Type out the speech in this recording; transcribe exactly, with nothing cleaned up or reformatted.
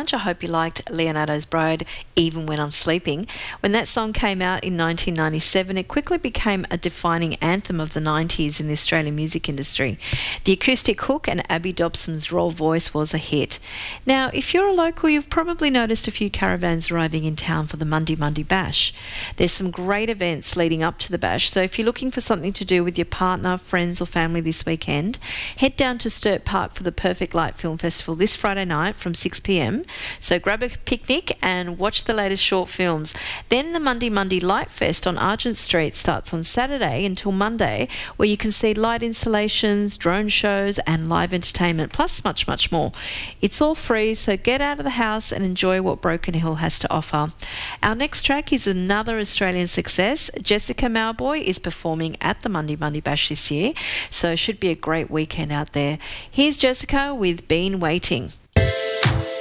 Lounge. I hope you liked Leonardo's Bride, Even When I'm Sleeping. When that song came out in nineteen ninety-seven, it quickly became a defining anthem of the nineties in the Australian music industry. The acoustic hook and Abby Dobson's raw voice was a hit. Now, if you're a local, you've probably noticed a few caravans arriving in town for the Monday Monday Bash. There's some great events leading up to the Bash, so if you're looking for something to do with your partner, friends or family this weekend, head down to Sturt Park for the Perfect Light Film Festival this Friday night from six p m. So grab a picnic and watch the latest short films. Then the Monday Monday Light Fest on Argent Street starts on Saturday until Monday, where you can see light installations, drone shows and live entertainment, plus much, much more. It's all free, so get out of the house and enjoy what Broken Hill has to offer. Our next track is another Australian success. Jessica Mauboy is performing at the Monday Monday Bash this year, so it should be a great weekend out there. Here's Jessica with Been Waiting.